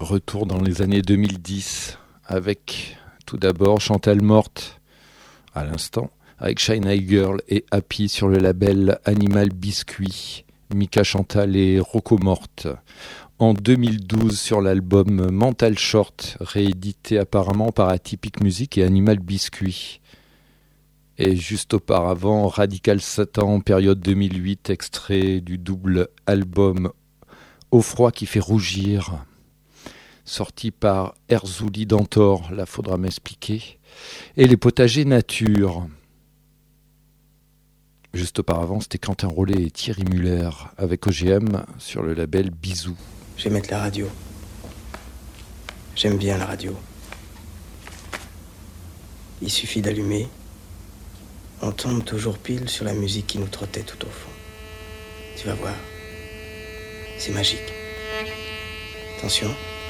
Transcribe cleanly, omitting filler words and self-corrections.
Retour dans les années 2010 avec tout d'abord Chantal Morte à l'instant, avec Shanghai Girl et Happy sur le label Animal Biscuit, Mika Chantal et Rocco Morte. En 2012 sur l'album Mental Short, réédité apparemment par Atypique Music et Animal Biscuit. Et juste auparavant, Radical Satan, période 2008, extrait du double album Au froid qui fait rougir, sorti par Erzouli Dantor, là faudra m'expliquer, et Les Potagers Nature. Juste auparavant, c'était Quentin Rollet et Thierry Muller avec OGM sur le label Bisous. Je vais mettre la radio. J'aime bien la radio. Il suffit d'allumer. On tombe toujours pile sur la musique qui nous trottait tout au fond. Tu vas voir. C'est magique. Attention.